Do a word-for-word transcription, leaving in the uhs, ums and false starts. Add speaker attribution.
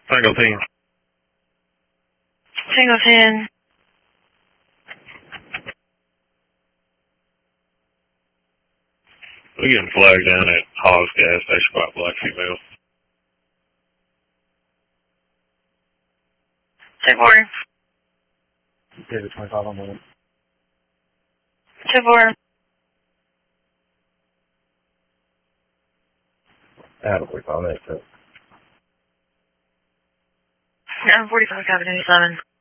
Speaker 1: Tango team.
Speaker 2: Tango ten.
Speaker 1: We're getting flagged down at Hogg's gas station by a black female.
Speaker 2: ten four.
Speaker 3: David twenty-five on the one.
Speaker 2: ten four.
Speaker 3: Adam forty-five, that's it.
Speaker 2: nine forty-five, seven eighty-seven.